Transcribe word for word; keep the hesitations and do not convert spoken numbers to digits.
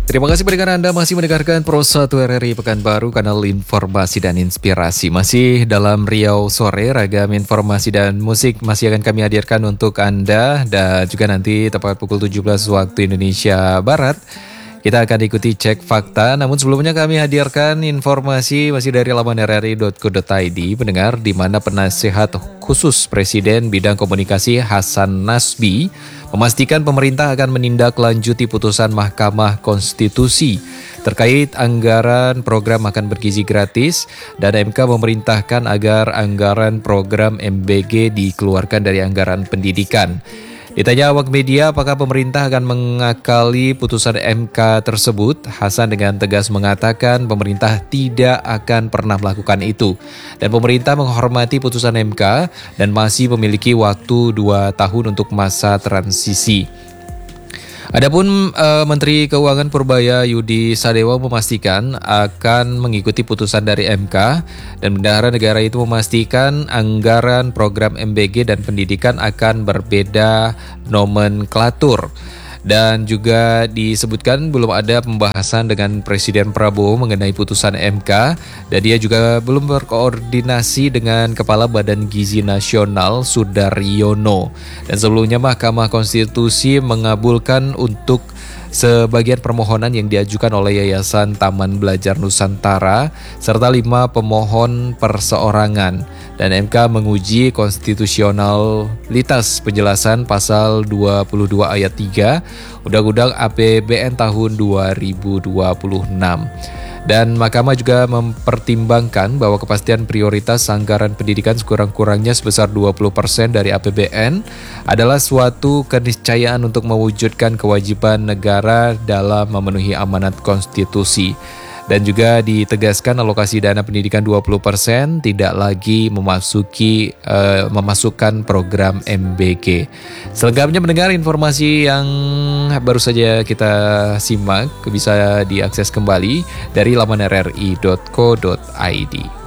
Terima kasih pendengar Anda masih mendengarkan Pro satu R R I Pekanbaru, kanal informasi dan inspirasi. Masih dalam Riau Sore, ragam informasi dan musik masih akan kami hadirkan untuk Anda. Dan juga nanti tepat pukul tujuh belas waktu Indonesia Barat, kita akan ikuti cek fakta. Namun sebelumnya kami hadirkan informasi masih dari laman r r i dot co dot i d. Pendengar, di mana penasehat khusus Presiden bidang komunikasi Hasan Nasbi memastikan pemerintah akan menindaklanjuti putusan Mahkamah Konstitusi terkait anggaran program makan bergizi gratis, dan M K memerintahkan agar anggaran program M B G dikeluarkan dari anggaran pendidikan. Ditanya awak media apakah pemerintah akan mengakali putusan M K tersebut, Hasan dengan tegas mengatakan pemerintah tidak akan pernah melakukan itu. Dan pemerintah menghormati putusan M K dan masih memiliki waktu dua tahun untuk masa transisi. Adapun uh, Menteri Keuangan Purbaya Yudi Sadewa memastikan akan mengikuti putusan dari M K, dan bendahara negara itu memastikan anggaran program M B G dan pendidikan akan berbeda nomenklatur. Dan juga disebutkan belum ada pembahasan dengan Presiden Prabowo mengenai putusan M K, dan dia juga belum berkoordinasi dengan Kepala Badan Gizi Nasional Sudaryono. Dan sebelumnya Mahkamah Konstitusi mengabulkan untuk sebagian permohonan yang diajukan oleh Yayasan Taman Belajar Nusantara serta lima pemohon perseorangan, dan M K menguji konstitusionalitas penjelasan pasal dua puluh dua ayat tiga Undang-Undang A P B N tahun dua ribu dua puluh enam. Dan Mahkamah juga mempertimbangkan bahwa kepastian prioritas anggaran pendidikan sekurang-kurangnya sebesar dua puluh persen dari A P B N adalah suatu keniscayaan untuk mewujudkan kewajiban negara dalam memenuhi amanat konstitusi. Dan juga ditegaskan alokasi dana pendidikan dua puluh persen tidak lagi memasuki uh, memasukkan program M B G. Selengkapnya mendengar informasi yang baru saja kita simak bisa diakses kembali dari laman r r i dot co dot i d.